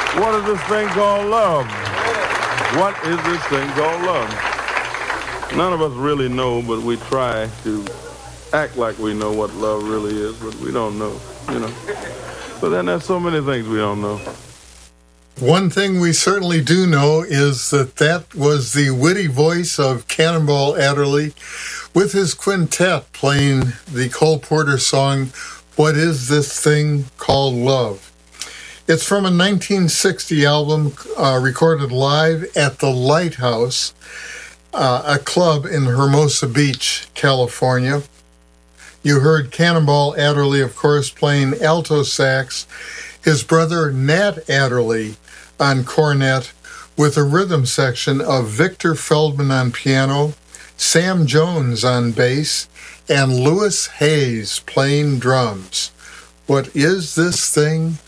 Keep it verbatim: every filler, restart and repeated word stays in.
What is this thing called love? What is this thing called love? None of us really know, but we try to act like we know what love really is, but we don't know, you know. But then there's so many things we don't know. One thing we certainly do know is that that was the witty voice of Cannonball Adderley with his quintet playing the Cole Porter song, What Is This Thing Called Love? It's from a nineteen sixty album uh, recorded live at the Lighthouse, uh, a club in Hermosa Beach, California. You heard Cannonball Adderley, of course, playing alto sax, his brother Nat Adderley on cornet, with a rhythm section of Victor Feldman on piano, Sam Jones on bass, and Louis Hayes playing drums. What is this thing